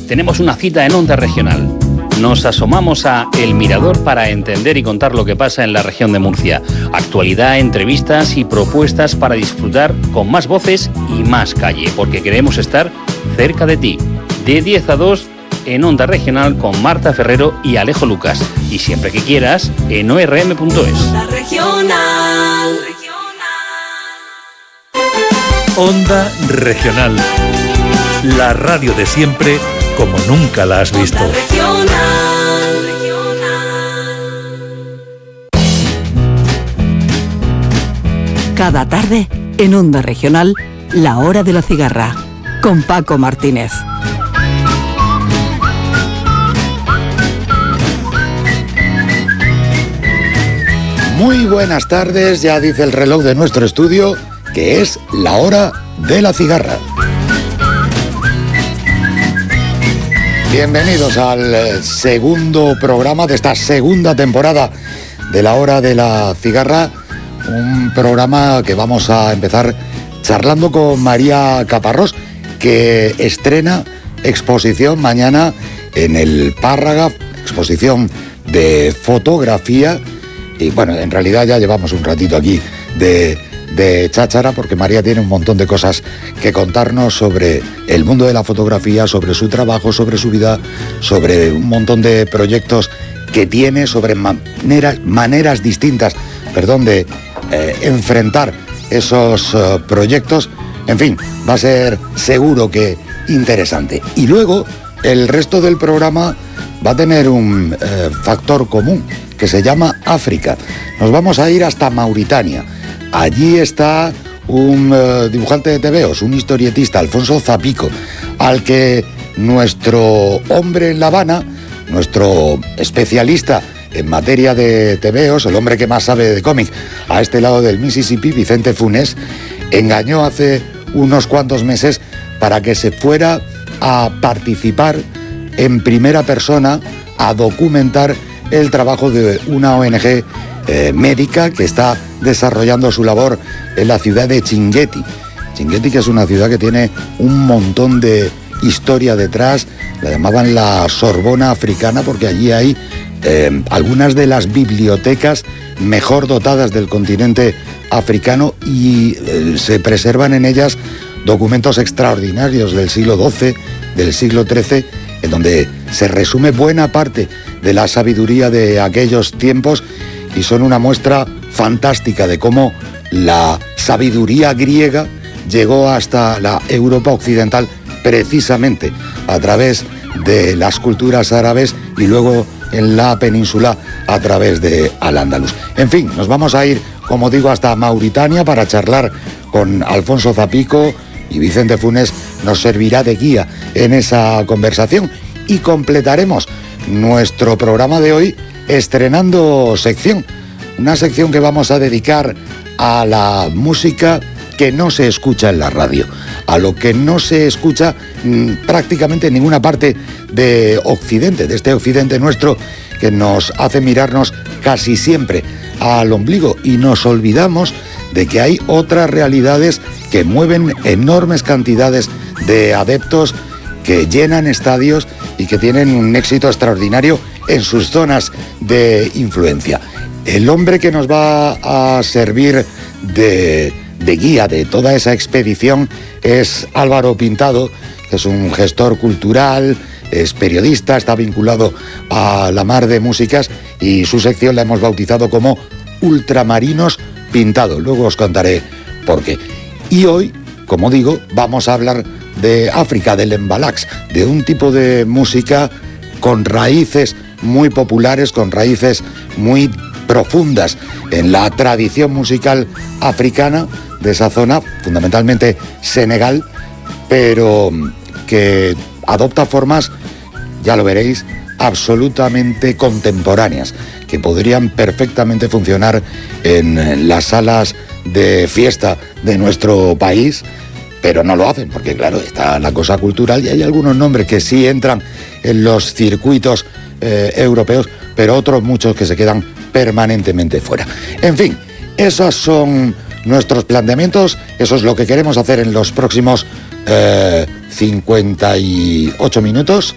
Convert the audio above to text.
tenemos una cita en Onda Regional. Nos asomamos a El Mirador para entender y contar lo que pasa en la región de Murcia. Actualidad, entrevistas y propuestas para disfrutar con más voces y más calle, porque queremos estar cerca de ti. De 10 a 2 en Onda Regional con Marta Ferrero y Alejo Lucas. Y siempre que quieras en orm.es. La Regional. Onda Regional. La radio de siempre como nunca la has visto. Onda Regional. Cada tarde, en Onda Regional, La Hora de la Cigarra, con Paco Martínez. Muy buenas tardes, ya dice el reloj de nuestro estudio que es la hora de la cigarra. Bienvenidos al segundo programa de esta segunda temporada de la hora de la cigarra, un programa que vamos a empezar charlando con María Caparrós, que estrena exposición mañana en el Párraga, exposición de fotografía. Y bueno, en realidad ya llevamos un ratito aquí de cháchara, porque María tiene un montón de cosas que contarnos sobre el mundo de la fotografía, sobre su trabajo, sobre su vida, sobre un montón de proyectos que tiene, sobre maneras distintas, de enfrentar esos proyectos. En fin, va a ser seguro que interesante. Y luego el resto del programa va a tener un factor común que se llama África. Nos vamos a ir hasta Mauritania. Allí está un dibujante de tebeos, un historietista, Alfonso Zapico, al que nuestro hombre en La Habana, nuestro especialista en materia de tebeos, el hombre que más sabe de cómic a este lado del Mississippi, Vicente Funes, engañó hace unos cuantos meses para que se fuera a participar en primera persona, a documentar el trabajo de una ONG médica que está desarrollando su labor en la ciudad de Chinguetti. Chinguetti, que es una ciudad que tiene un montón de historia detrás. La llamaban la Sorbona africana porque allí hay algunas de las bibliotecas mejor dotadas del continente africano y se preservan en ellas documentos extraordinarios del siglo XII, del siglo XIII, en donde se resume buena parte de la sabiduría de aquellos tiempos, y son una muestra fantástica de cómo la sabiduría griega llegó hasta la Europa occidental precisamente a través de las culturas árabes y luego en la península a través de Al-Ándalus. En fin, nos vamos a ir, como digo, hasta Mauritania para charlar con Alfonso Zapico, y Vicente Funes nos servirá de guía en esa conversación, y completaremos nuestro programa de hoy estrenando sección, una sección que vamos a dedicar a la música que no se escucha en la radio, a lo que no se escucha prácticamente en ninguna parte de Occidente, de este Occidente nuestro que nos hace mirarnos casi siempre al ombligo, y nos olvidamos de que hay otras realidades que mueven enormes cantidades de adeptos, que llenan estadios y que tienen un éxito extraordinario en sus zonas de influencia. El hombre que nos va a servir de guía de toda esa expedición es Álvaro Pintado, que es un gestor cultural, es periodista, está vinculado a La Mar de Músicas, y su sección la hemos bautizado como Ultramarinos Pintado. Luego os contaré por qué. Y hoy, como digo, vamos a hablar de África, del embalax, de un tipo de música con raíces muy populares, con raíces muy profundas en la tradición musical africana de esa zona, fundamentalmente Senegal, pero que adopta formas, ya lo veréis, absolutamente contemporáneas, que podrían perfectamente funcionar en las salas de fiesta de nuestro país, pero no lo hacen, porque claro, está la cosa cultural y hay algunos nombres que sí entran en los circuitos europeos, pero otros muchos que se quedan permanentemente fuera. En fin, esos son nuestros planteamientos, eso es lo que queremos hacer en los próximos 58 minutos.